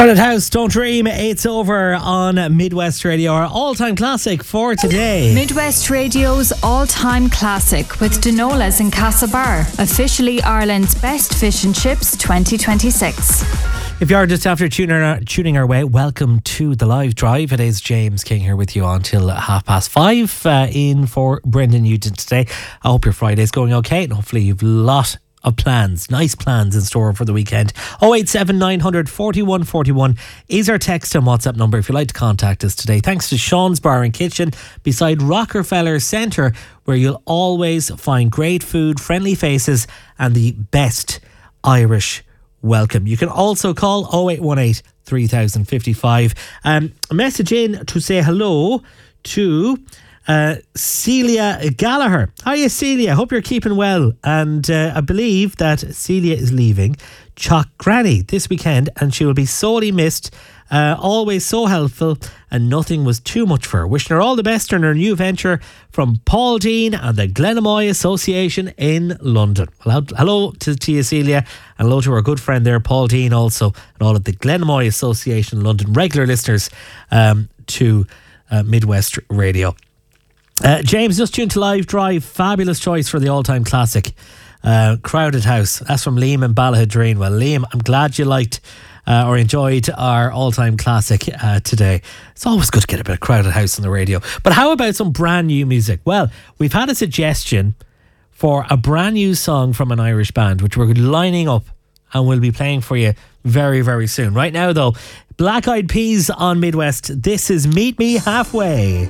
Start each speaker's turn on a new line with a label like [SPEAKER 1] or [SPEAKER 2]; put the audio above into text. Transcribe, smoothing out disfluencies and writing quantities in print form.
[SPEAKER 1] Crowded House, Don't Dream, it's over on Midwest Radio, our all-time classic for today.
[SPEAKER 2] Midwest Radio's all-time classic with Dinolas in Castlebar, officially Ireland's best fish and chips 2026.
[SPEAKER 1] If you are just after tuning our way, welcome to the live drive. It is James King here with you until 5:30 in for Brendan Newton today. I hope your Friday's going okay and hopefully you've a lot of plans, nice plans in store for the weekend. 087 900 41 41 is our text and WhatsApp number if you'd like to contact us today. Thanks to Sean's Bar and Kitchen beside Rockefeller Centre, where you'll always find great food, friendly faces and the best Irish welcome. You can also call 0818 3055. A message in to say hello to Celia Gallagher. Hiya Celia, hope you're keeping well, and I believe that Celia is leaving Chalk Granny this weekend and she will be sorely missed. Always so helpful and nothing was too much for her. Wishing her all the best in her new venture from Paul Dean and the Glenamoy Association in London. Well, hello to you Celia, and hello to our good friend there Paul Dean also, and all of the Glenamoy Association in London, regular listeners to Midwest Radio. James, just tuned to Live Drive. Fabulous choice for the all-time classic, Crowded House. That's from Liam and Ballahadreen. Well, Liam, I'm glad you liked or enjoyed our all-time classic today. It's always good to get a bit of Crowded House on the radio. But how about some brand new music? Well, we've had a suggestion for a brand new song from an Irish band, which we're lining up and we'll be playing for you very, very soon. Right now, though, Black Eyed Peas on Midwest. This is Meet Me Halfway.